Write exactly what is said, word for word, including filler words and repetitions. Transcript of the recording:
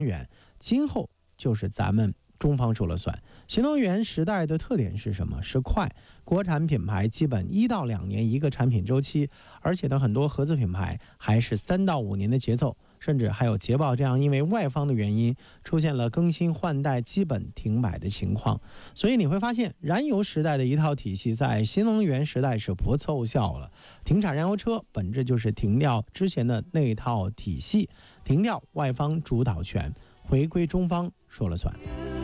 源，今后就是咱们中方说了算。新能源时代的特点是什么？是快，国产品牌基本一到两年一个产品周期，而且呢，很多合资品牌还是三到五年的节奏。甚至还有捷豹这样因为外方的原因出现了更新换代基本停摆的情况。所以你会发现，燃油时代的一套体系在新能源时代是不奏效了。停产燃油车本质就是停掉之前的那套体系，停掉外方主导权，回归中方说了算。